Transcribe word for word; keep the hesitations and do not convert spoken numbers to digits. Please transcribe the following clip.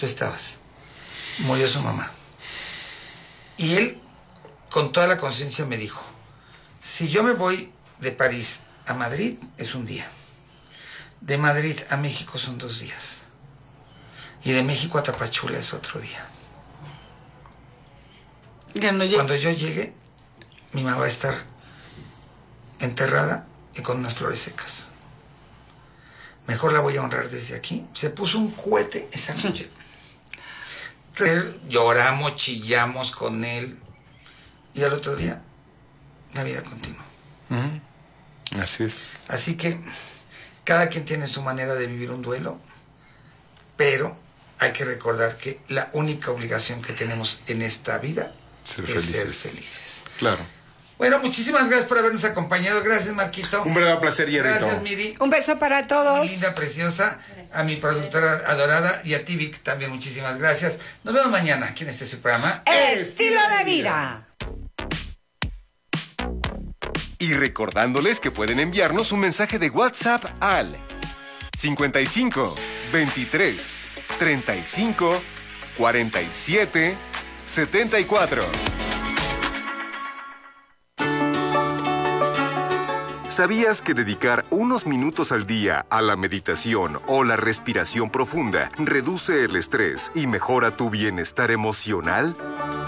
tú estabas. Murió su mamá. Y él, con toda la conciencia, me dijo, si yo me voy de París a Madrid, es un día. De Madrid a México son dos días. Y de México a Tapachula es otro día. Ya no lleg- Cuando yo llegue, mi mamá va a estar enterrada y con unas flores secas. Mejor la voy a honrar desde aquí. Se puso un cohete esa noche. Lloramos, chillamos con él. Y al otro día, la vida continuó. Uh-huh. Así es. Así que cada quien tiene su manera de vivir un duelo, pero hay que recordar que la única obligación que tenemos en esta vida Ser es felices. ser felices. Claro. Bueno, muchísimas gracias por habernos acompañado. Gracias, Marquito. Un verdadero placer, Hierrito. Gracias, Miri. Un beso para todos. Linda, preciosa. A mi productora adorada y a ti, Vic, también muchísimas gracias. Nos vemos mañana aquí en este su programa. Estilo de vida. Y recordándoles que pueden enviarnos un mensaje de WhatsApp al cincuenta y cinco, veintitrés, treinta y cinco, cuarenta y siete, setenta y cuatro. ¿Sabías que dedicar unos minutos al día a la meditación o la respiración profunda reduce el estrés y mejora tu bienestar emocional?